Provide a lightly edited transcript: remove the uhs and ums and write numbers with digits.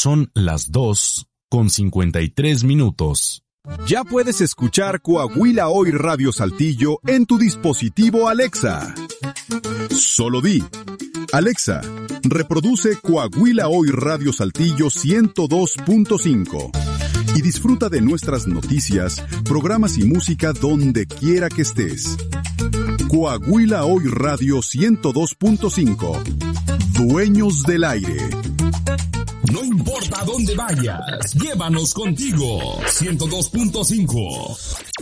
Son las 2:53. Ya puedes escuchar Coahuila Hoy Radio Saltillo en tu dispositivo Alexa. Solo di: Alexa, reproduce Coahuila Hoy Radio Saltillo 102.5 y disfruta de nuestras noticias, programas y música donde quiera que estés. Coahuila Hoy Radio 102.5. Dueños del aire. No importa dónde vayas, llévanos contigo. 102.5.